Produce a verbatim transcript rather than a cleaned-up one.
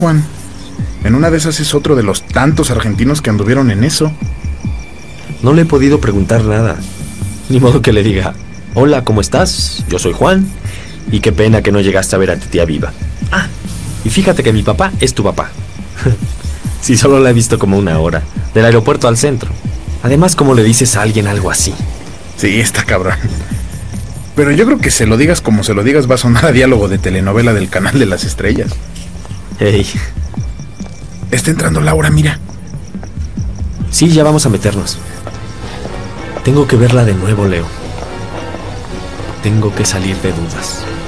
Juan. En una de esas es otro de los tantos argentinos que anduvieron en eso. No le he podido preguntar nada. Ni modo que le diga: hola, ¿cómo estás? Yo soy Juan. Y qué pena que no llegaste a ver a tu tía viva. Ah, y fíjate que mi papá es tu papá. Si solo la he visto como una hora, del aeropuerto al centro. Además, ¿cómo le dices a alguien algo así? Sí, está cabrón. Pero yo creo que se lo digas como se lo digas va a sonar a diálogo de telenovela del Canal de las Estrellas. Hey. Está entrando Laura, mira. Sí, ya vamos a meternos. Tengo que verla de nuevo, Leo. Tengo que salir de dudas.